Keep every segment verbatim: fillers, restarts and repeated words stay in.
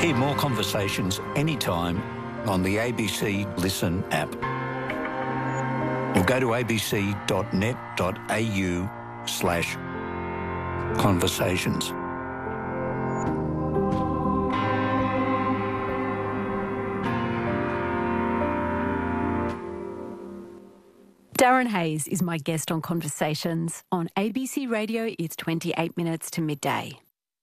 Hear more conversations anytime on the A B C Listen app. Or go to abc.net.au slash conversations. Darren Hayes is my guest on Conversations. On A B C Radio, it's twenty-eight minutes to midday.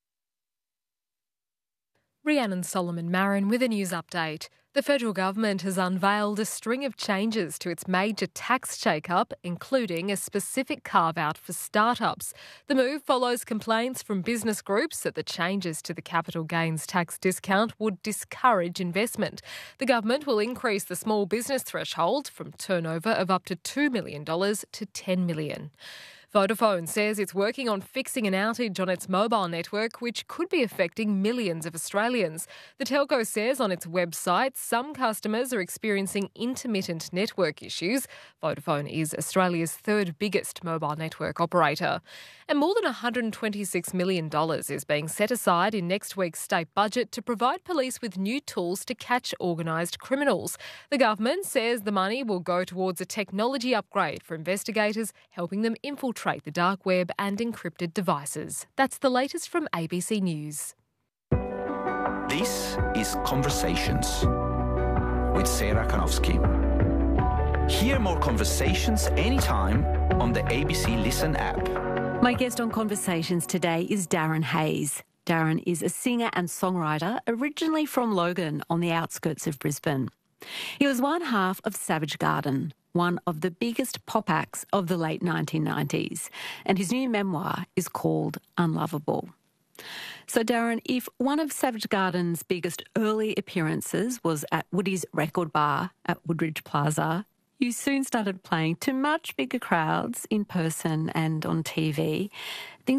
Rhiannon Solomon-Marin with a news update. The federal government has unveiled a string of changes to its major tax shake-up, including a specific carve-out for startups. The move follows complaints from business groups that the changes to the capital gains tax discount would discourage investment. The government will increase the small business threshold from turnover of up to two million dollars to ten million dollars. Vodafone says it's working on fixing an outage on its mobile network which could be affecting millions of Australians. The telco says on its website some customers are experiencing intermittent network issues. Vodafone is Australia's third biggest mobile network operator. And more than one hundred twenty-six million dollars is being set aside in next week's state budget to provide police with new tools to catch organised criminals. The government says the money will go towards a technology upgrade for investigators, helping them infiltrate the dark web and encrypted devices. That's the latest from A B C News. This is Conversations with Sarah Kanowski. Hear more conversations anytime on the A B C Listen app. My guest on Conversations today is Darren Hayes. Darren is a singer and songwriter originally from Logan on the outskirts of Brisbane. He was one half of Savage Garden, one of the biggest pop acts of the late nineteen nineties, and his new memoir is called Unlovable. So, Darren, if one of Savage Garden's biggest early appearances was at Woody's Record Bar at Woodridge Plaza, you soon started playing to much bigger crowds in person and on T V. Things